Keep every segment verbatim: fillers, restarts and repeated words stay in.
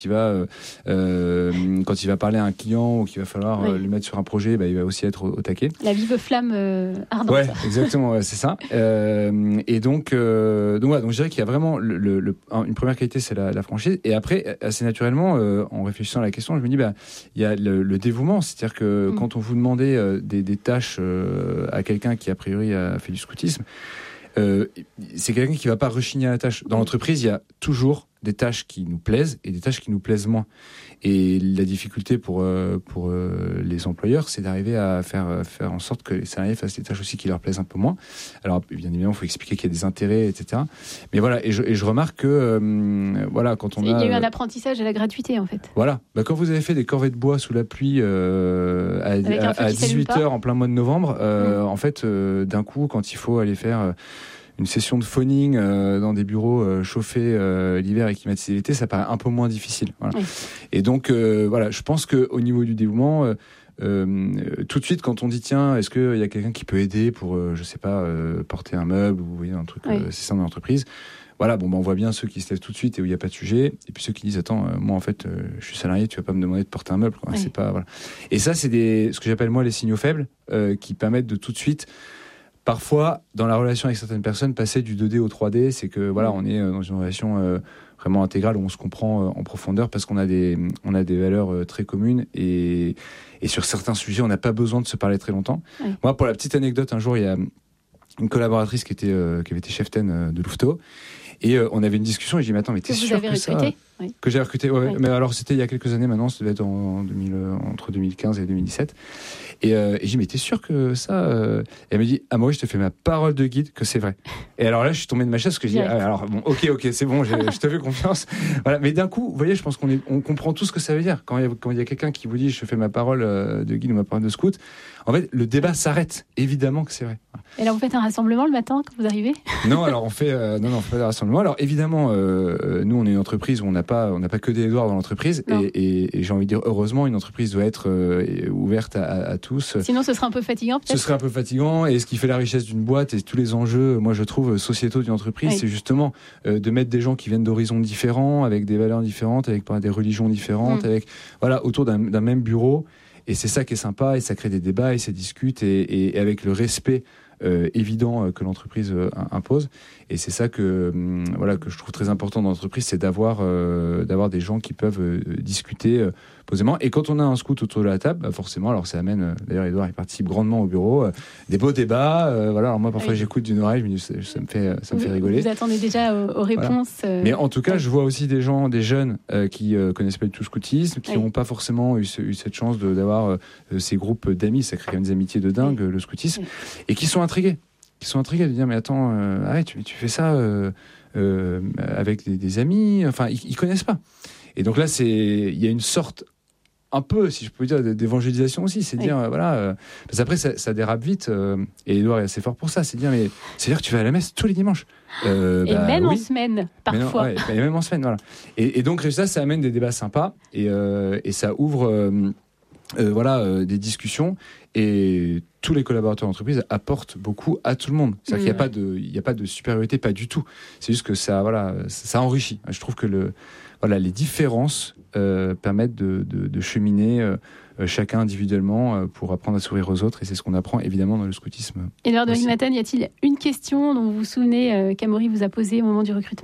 Qui va, euh, euh, quand il va parler à un client ou qu'il va falloir oui. euh, le mettre sur un projet, bah, il va aussi être au, au taquet. La vive flamme euh, ardente. Ouais, exactement, ouais, c'est ça. Euh, et donc, euh, donc, ouais, donc je dirais qu'il y a vraiment le, le, le, une première qualité, c'est la, la franchise. Et après, assez naturellement, euh, en réfléchissant à la question, je me dis, bah, il y a le, le dévouement, c'est-à-dire que mmh. quand on vous demandait euh, des, des tâches euh, à quelqu'un qui a priori a fait du scoutisme, euh, c'est quelqu'un qui va pas rechigner à la tâche. Dans l'entreprise, il y a toujours des tâches qui nous plaisent et des tâches qui nous plaisent moins. Et la difficulté pour, euh, pour euh, les employeurs, c'est d'arriver à faire, faire en sorte que les salariés fassent des tâches aussi qui leur plaisent un peu moins. Alors, bien évidemment, il faut expliquer qu'il y a des intérêts, et cetera. Mais voilà, et je, et je remarque que, euh, voilà, quand on a... Il y a eu un apprentissage à la gratuité, en fait. Voilà. Bah, quand vous avez fait des corvées de bois sous la pluie euh, à, à, à dix-huit heures en plein mois de novembre, euh, mmh. en fait, euh, d'un coup, quand il faut aller faire... Euh, une session de phoning euh, dans des bureaux euh, chauffés euh, l'hiver et climatisés l'été, ça paraît un peu moins difficile. Voilà. Oui. Et donc, euh, voilà, je pense qu'au niveau du dévouement, euh, euh, tout de suite, quand on dit, tiens, est-ce qu'il y a quelqu'un qui peut aider pour, euh, je sais pas, euh, porter un meuble ou vous voyez, un truc, oui. euh, c'est ça dans l'entreprise. Voilà, bon, ben, on voit bien ceux qui se lèvent tout de suite et où il n'y a pas de sujet, et puis ceux qui disent, attends, euh, moi, en fait, euh, je suis salarié, tu vas pas me demander de porter un meuble. Quoi. Oui. C'est pas, voilà. Et ça, c'est des, ce que j'appelle, moi, les signaux faibles, euh, qui permettent de tout de suite... Parfois, dans la relation avec certaines personnes, passer du deux D au trois D, c'est que voilà, on est dans une relation euh, vraiment intégrale où on se comprend euh, en profondeur parce qu'on a des, on a des valeurs euh, très communes et, et sur certains sujets, on n'a pas besoin de se parler très longtemps. Oui. Moi, pour la petite anecdote, un jour, il y a une collaboratrice qui était, euh, qui avait été chef-ten euh, de Louveteau et euh, on avait une discussion et je dis mais attends, mais t'es que sûr vous avez que recruté ça oui. Que j'ai recruté, ouais, oui. mais alors c'était il y a quelques années maintenant, ça devait être en deux mille, entre deux mille quinze et deux mille dix-sept. Et, euh, et j'ai dit, mais t'es sûr que ça euh... Et elle me dit, ah, moi, je te fais ma parole de guide que c'est vrai. Et alors là, je suis tombé de ma chaise parce que j'ai dit, ah, alors bon, ok, ok, c'est bon, je te fais confiance. Voilà. Mais d'un coup, vous voyez, je pense qu'on est, on comprend tout ce que ça veut dire. Quand il y a, quand il y a quelqu'un qui vous dit, je fais ma parole de guide ou ma parole de scout, en fait, le débat s'arrête. Évidemment que c'est vrai. Voilà. Et là, vous faites un rassemblement le matin quand vous arrivez ? Non, alors on fait, euh, non, non, on fait pas de rassemblement. Alors évidemment, euh, nous, on est une entreprise où on n'a pas, on n'a pas que des Édouard dans l'entreprise, et, et, et j'ai envie de dire, heureusement, une entreprise doit être euh, ouverte à, à, à tous. Sinon, ce serait un peu fatigant, peut-être. Ce serait un peu fatigant, et ce qui fait la richesse d'une boîte et tous les enjeux, moi, je trouve, sociétaux d'une entreprise, oui. c'est justement euh, de mettre des gens qui viennent d'horizons différents, avec des valeurs différentes, avec des religions différentes, mmh. avec voilà, autour d'un, d'un même bureau. Et c'est ça qui est sympa, et ça crée des débats, et ça discute, et, et, et avec le respect euh, évident euh, que l'entreprise euh, impose. Et c'est ça que, hum, voilà, que je trouve très important dans l'entreprise, c'est d'avoir, euh, d'avoir des gens qui peuvent euh, discuter euh, posément. Et quand on a un scout autour de la table, bah forcément, alors ça amène, euh, d'ailleurs Édouard il participe grandement au bureau, euh, des beaux débats. Euh, voilà, alors moi parfois oui. j'écoute d'une oreille, je me dis, ça, ça me fait, ça me vous, fait rigoler. Vous attendez déjà aux, aux réponses. Voilà. Euh... Mais en tout cas, ouais. je vois aussi des gens, des jeunes euh, qui euh, connaissent pas du tout le scoutisme, qui n'ont oui. pas forcément eu, ce, eu cette chance de, d'avoir euh, ces groupes d'amis, ça crée quand même des amitiés de dingue, oui. le scoutisme, oui. et qui sont intrigués. qui sont intrigués de dire mais attends euh, arrête tu, tu fais ça euh, euh, avec des, des amis enfin ils, ils connaissent pas et donc là c'est il y a une sorte un peu si je peux dire d'évangélisation aussi c'est oui. dire euh, voilà euh, parce qu'après ça, ça dérape vite euh, et Édouard est assez fort pour ça c'est dire mais c'est dire que tu vas à la messe tous les dimanches euh, et bah, même oui. en semaine parfois non, ouais, et même en semaine voilà et, et donc ça ça amène des débats sympas et, euh, et ça ouvre euh, Euh, voilà, euh, des discussions et tous les collaborateurs d'entreprise apportent beaucoup à tout le monde. C'est-à-dire mmh, qu'il n'y a pas de, il n'y a pas de supériorité, pas du tout. C'est juste que ça, voilà, ça, ça enrichit. Je trouve que le, voilà, les différences euh, permettent de, de, de cheminer euh, chacun individuellement euh, pour apprendre à s'ouvrir aux autres et c'est ce qu'on apprend évidemment dans le scoutisme. Et lors de Ringmaten, y a-t-il une question dont vous vous souvenez euh, qu'Amaury vous a posée au moment du recrutement ?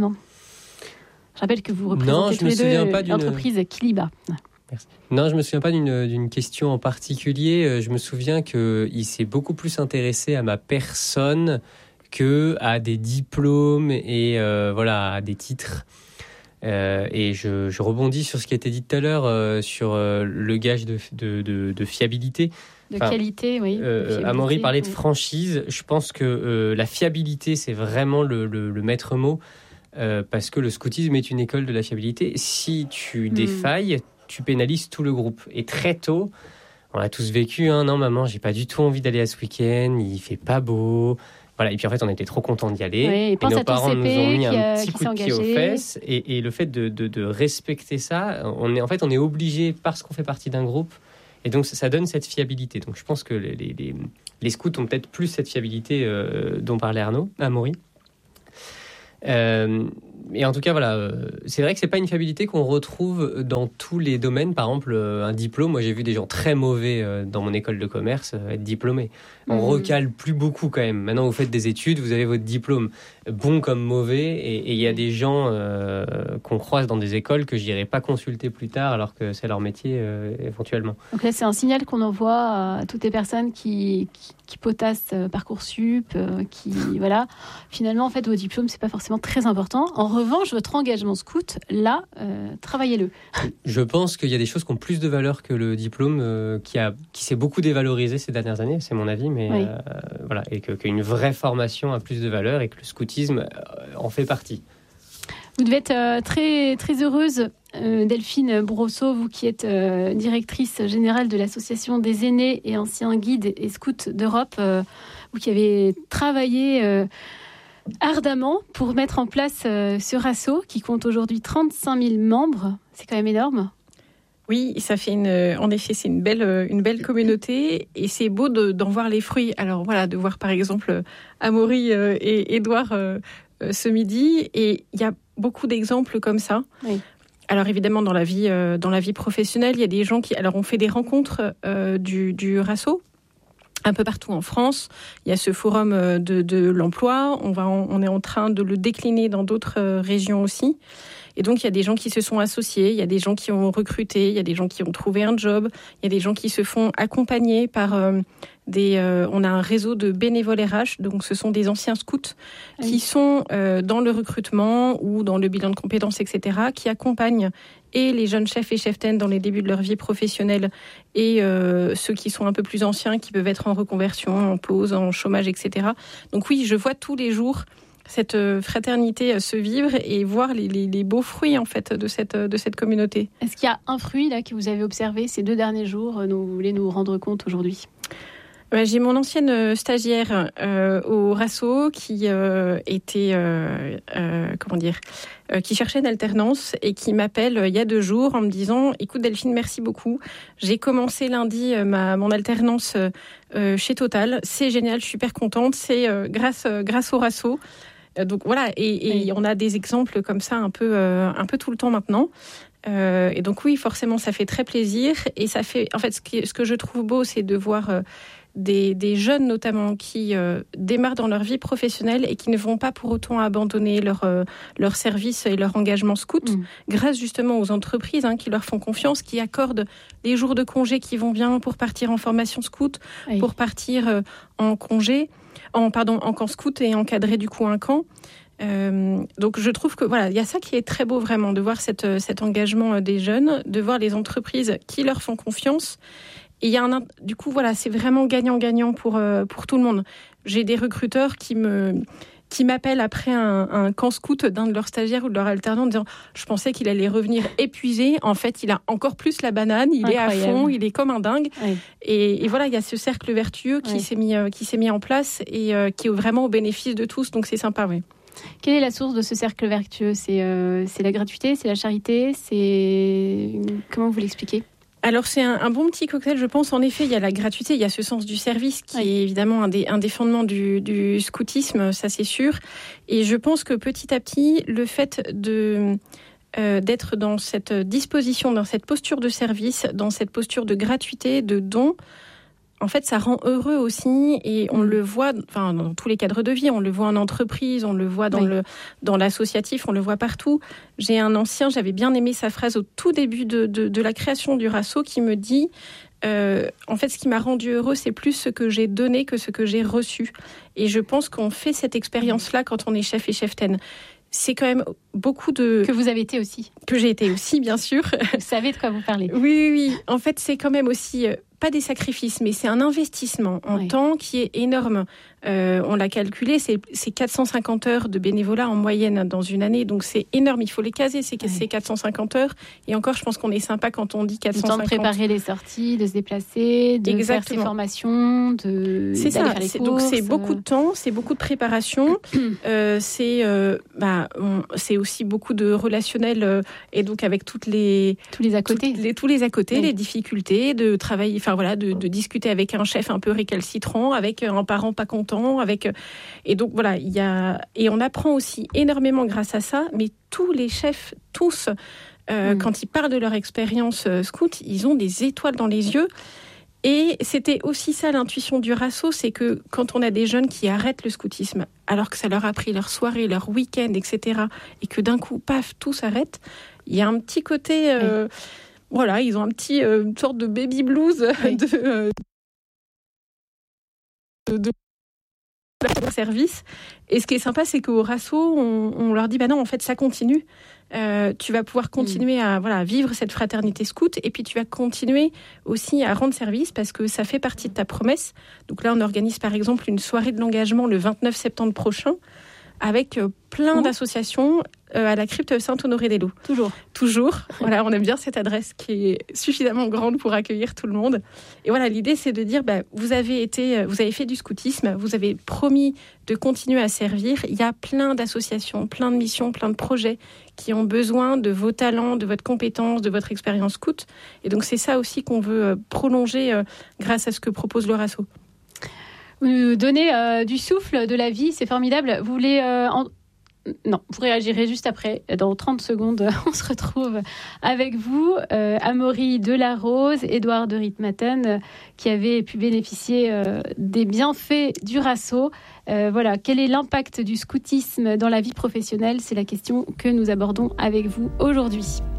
Je rappelle que vous représentez non, je tous me les souviens deux pas d'une... l'entreprise Kiliba. Merci. Non, je me souviens pas d'une, d'une question en particulier. Je me souviens qu'il s'est beaucoup plus intéressé à ma personne que à des diplômes et euh, voilà, à des titres. Euh, et je, je rebondis sur ce qui a été dit tout à l'heure euh, sur euh, le gage de, de, de, de fiabilité. De enfin, qualité, oui. Euh, Amaury parlait de oui. franchise. Je pense que euh, la fiabilité, c'est vraiment le, le, le maître mot euh, parce que le scoutisme est une école de la fiabilité. Si tu hmm. défailles, tu pénalises tout le groupe. Et très tôt, on l'a tous vécu, hein, non maman, j'ai pas du tout envie d'aller à ce week-end, il fait pas beau. Voilà, et puis en fait, on était trop contents d'y aller. Oui, et, et nos parents nous ont mis a, un petit coup de pied aux fesses. Et, et le fait de, de, de respecter ça, on est, en fait, on est obligé parce qu'on fait partie d'un groupe. Et donc, ça, ça donne cette fiabilité. Donc, je pense que les, les, les scouts ont peut-être plus cette fiabilité euh, dont parlait Arnaud, Amaury. Euh, et en tout cas, voilà, euh, c'est vrai que c'est pas une fiabilité qu'on retrouve dans tous les domaines. Par exemple, euh, un diplôme, moi j'ai vu des gens très mauvais euh, dans mon école de commerce euh, être diplômés. On mmh. recale plus beaucoup quand même. Maintenant, vous faites des études, vous avez votre diplôme, bon comme mauvais, et il y a des gens euh, qu'on croise dans des écoles que j'irai pas consulter plus tard, alors que c'est leur métier euh, éventuellement. Donc là, c'est un signal qu'on envoie à toutes les personnes qui, qui, qui potassent euh, Parcoursup, euh, qui voilà. Finalement, en fait, vos diplômes, c'est pas forcément très important. En revanche, votre engagement scout, là, euh, travaillez-le. Je pense qu'il y a des choses qui ont plus de valeur que le diplôme, euh, qui a qui s'est beaucoup dévalorisé ces dernières années, c'est mon avis, mais oui. euh, voilà, et que qu'une vraie formation a plus de valeur et que le scoutisme euh, en fait partie. Vous devez être euh, très très heureuse, euh, Delphine Brosseau, vous qui êtes euh, directrice générale de l'association des aînés et anciens guides et scouts d'Europe, euh, vous qui avez travaillé euh, ardemment pour mettre en place euh, ce RASSO qui compte aujourd'hui trente-cinq mille membres. C'est quand même énorme. Oui, ça fait une, en effet, c'est une belle, une belle communauté et c'est beau de, d'en voir les fruits. Alors voilà, de voir par exemple Amaury et Édouard euh, ce midi, et il y a beaucoup d'exemples comme ça. Oui. Alors évidemment, dans la vie, euh, dans la vie professionnelle, il y a des gens qui, alors on fait des rencontres euh, du, du RASSO un peu partout en France. Il y a ce forum de, de l'emploi. On va, en, on est en train de le décliner dans d'autres euh, régions aussi. Et donc, il y a des gens qui se sont associés, il y a des gens qui ont recruté, il y a des gens qui ont trouvé un job, il y a des gens qui se font accompagner par euh, des... Euh, on a un réseau de bénévoles R H, donc ce sont des anciens scouts oui. qui sont euh, dans le recrutement ou dans le bilan de compétences, et cetera, qui accompagnent et les jeunes chefs et cheftaines dans les débuts de leur vie professionnelle et euh, ceux qui sont un peu plus anciens, qui peuvent être en reconversion, en pause, en chômage, et cetera. Donc oui, je vois tous les jours cette fraternité se vivre et voir les, les, les beaux fruits en fait de cette, de cette communauté. Est-ce qu'il y a un fruit là que vous avez observé ces deux derniers jours dont vous voulez nous rendre compte aujourd'hui ? Ouais, j'ai mon ancienne stagiaire euh, au RASSO qui euh, était euh, euh, comment dire euh, qui cherchait une alternance et qui m'appelle euh, il y a deux jours en me disant « Écoute Delphine, merci beaucoup. J'ai commencé lundi euh, ma mon alternance euh, chez Total. C'est génial, je suis super contente. C'est euh, grâce euh, grâce au RASSO. » Donc voilà, et, et oui. on a des exemples comme ça un peu, euh, un peu tout le temps maintenant. Euh, et donc oui, forcément, ça fait très plaisir. Et ça fait, en fait, ce, qui, ce que je trouve beau, c'est de voir euh, des, des jeunes notamment qui euh, démarrent dans leur vie professionnelle et qui ne vont pas pour autant abandonner leur, euh, leur service et leur engagement scout, mmh. grâce justement aux entreprises hein, qui leur font confiance, qui accordent des jours de congé qui vont bien pour partir en formation scout, oui. pour partir euh, en congé. En, pardon, en camp scout et encadrer du coup un camp. Euh, donc je trouve que voilà, il y a ça qui est très beau vraiment, de voir cette, cet engagement des jeunes, de voir les entreprises qui leur font confiance. Et il y a un, du coup voilà, c'est vraiment gagnant-gagnant pour, pour tout le monde. J'ai des recruteurs qui me... qui m'appellent après un, un camp scout d'un de leurs stagiaires ou de leur alternant en disant « Je pensais qu'il allait revenir épuisé. En fait, il a encore plus la banane. Il Incroyable. Est à fond. Il est comme un dingue. Oui. » Et, et voilà, il y a ce cercle vertueux qui, oui. s'est, mis, euh, qui s'est mis en place et euh, qui est vraiment au bénéfice de tous. Donc, c'est sympa, oui. Quelle est la source de ce cercle vertueux ? C'est, euh, c'est la gratuité ? C'est la charité ? C'est... Comment vous l'expliquez ? Alors c'est un, un bon petit cocktail, je pense. En effet, il y a la gratuité, il y a ce sens du service qui oui. est évidemment un des, un des fondements du, du scoutisme, ça c'est sûr. Et je pense que petit à petit, le fait de, euh, d'être dans cette disposition, dans cette posture de service, dans cette posture de gratuité, de don, en fait, ça rend heureux aussi, et on mmh. le voit, enfin, dans tous les cadres de vie. On le voit en entreprise, on le voit dans oui. le dans l'associatif, on le voit partout. J'ai un ancien, j'avais bien aimé sa phrase au tout début de de, de la création du RASSO, qui me dit euh, en fait, ce qui m'a rendu heureux, c'est plus ce que j'ai donné que ce que j'ai reçu. Et je pense qu'on fait cette expérience-là quand on est chef et cheftaine. C'est quand même beaucoup de... Que vous avez été aussi. Que j'ai été aussi, bien sûr. Vous savez de quoi vous parlez. Oui, oui, oui. En fait, c'est quand même aussi... Euh, pas des sacrifices, mais c'est un investissement en oui. temps qui est énorme. Euh, on l'a calculé, c'est, c'est quatre cent cinquante heures de bénévolat en moyenne dans une année, donc c'est énorme. Il faut les caser, ces, oui. ces quatre cent cinquante heures. Et encore, je pense qu'on est sympa quand on dit quatre cent cinquante. Le temps de préparer les sorties, de se déplacer, de Exactement. Faire ses formations, de c'est d'aller ça. faire les c'est, courses. Donc c'est beaucoup de temps, c'est beaucoup de préparation, euh, c'est euh, bah on, c'est aussi beaucoup de relationnel euh, et donc avec toutes les tous les à côté, les, tous les à côté, oui. les difficultés de travailler. enfin voilà, de, de discuter avec un chef un peu récalcitrant, avec un parent pas content, avec et donc voilà, il y a et on apprend aussi énormément grâce à ça. Mais tous les chefs, tous, euh, mmh. quand ils parlent de leur expérience euh, scout, ils ont des étoiles dans les yeux. Et c'était aussi ça l'intuition du Rasso, c'est que quand on a des jeunes qui arrêtent le scoutisme, alors que ça leur a pris leur soirée, leur week-end, et cetera, et que d'un coup, paf, tout s'arrête, il y a un petit côté, euh, oui. voilà, ils ont un petit, euh, une sorte de baby blues oui. de, euh, de, de service. Et ce qui est sympa, c'est qu'au Rasso, on, on leur dit, bah non, en fait, ça continue. Euh, tu vas pouvoir continuer mmh. à voilà, vivre cette fraternité scout et puis tu vas continuer aussi à rendre service parce que ça fait partie de ta promesse. Donc là, on organise par exemple une soirée de l'engagement le vingt-neuf septembre prochain avec euh, plein mmh. d'associations euh, à la crypte Saint-Honoré-des-Loups. Toujours. Toujours. Voilà, on aime bien cette adresse qui est suffisamment grande pour accueillir tout le monde. Et voilà, l'idée, c'est de dire, bah, vous avez été, vous avez fait du scoutisme, vous avez promis de continuer à servir. Il y a plein d'associations, plein de missions, plein de projets qui ont besoin de vos talents, de votre compétence, de votre expérience scout. Et donc, c'est ça aussi qu'on veut euh, prolonger euh, grâce à ce que propose le Rasso. Vous nous donnez euh, du souffle, de la vie, c'est formidable. Vous voulez... Euh, en... Non, vous réagirez juste après. Dans trente secondes, on se retrouve avec vous. Euh, Amaury Delarose, Édouard de Ritmaten, euh, qui avait pu bénéficier euh, des bienfaits du Rasso. Euh, voilà, quel est l'impact du scoutisme dans la vie professionnelle ? C'est la question que nous abordons avec vous aujourd'hui.